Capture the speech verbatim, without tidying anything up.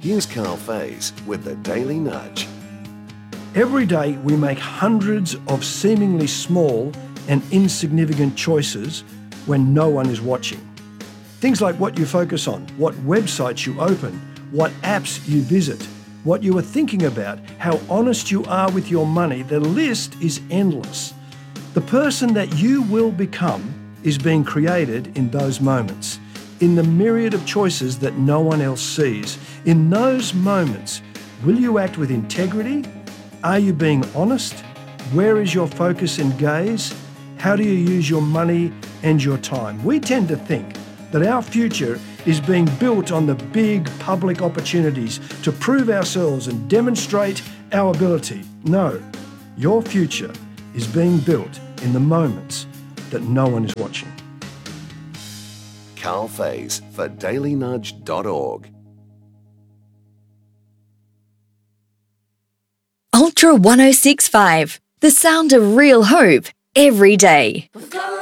Here's Carl Faze with the Daily Nudge. Every day we make hundreds of seemingly small and insignificant choices when no one is watching. Things like what you focus on, what websites you open, what apps you visit, what you are thinking about, how honest you are with your money. The list is endless. The person that you will become is being created in those moments, in the myriad of choices that no one else sees. In those moments, will you act with integrity? Are you being honest? Where is your focus and gaze? How do you use your money and your time? We tend to think that our future is being built on the big public opportunities to prove ourselves and demonstrate our ability. No, your future is being built in the moments that no one is watching. Carl Faze for daily nudge dot org. Ultra one oh six point five, the sound of real hope every day.